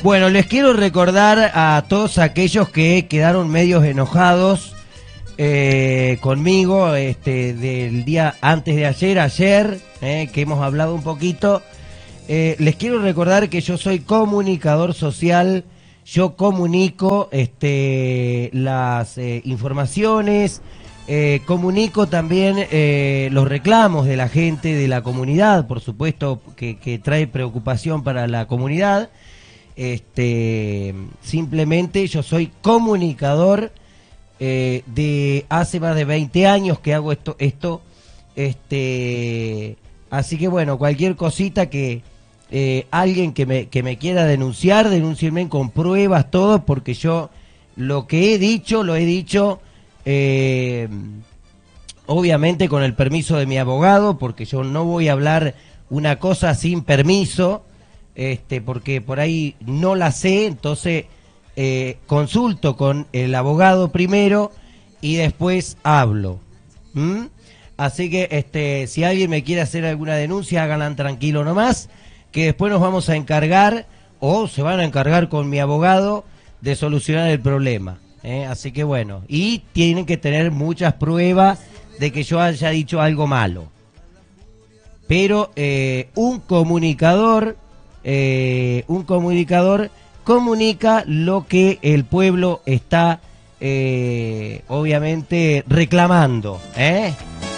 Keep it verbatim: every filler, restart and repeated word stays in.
Bueno, les quiero recordar a todos aquellos que quedaron medios enojados eh, conmigo este, del día antes de ayer, ayer, eh, que hemos hablado un poquito. Eh, les quiero recordar que yo soy comunicador social, yo comunico este, las eh, informaciones, eh, comunico también eh, los reclamos de la gente, de la comunidad, por supuesto, que, que trae preocupación para la comunidad. Este, simplemente yo soy comunicador eh, de hace más de veinte años que hago esto, esto, este, así que bueno, cualquier cosita que eh, alguien que me, que me quiera denunciar, denúncienme con pruebas, todo, porque yo lo que he dicho, lo he dicho, eh, obviamente con el permiso de mi abogado, porque yo no voy a hablar una cosa sin permiso. Este, porque por ahí no la sé, entonces eh, consulto con el abogado primero y después hablo. ¿Mm? Así que este, si alguien me quiere hacer alguna denuncia, háganla tranquilo nomás, que después nos vamos a encargar, o se van a encargar con mi abogado, de solucionar el problema. ¿eh? Así que bueno, y tienen que tener muchas pruebas de que yo haya dicho algo malo. Pero eh, un comunicador... Eh, un comunicador comunica lo que el pueblo está eh, obviamente reclamando, ¿eh?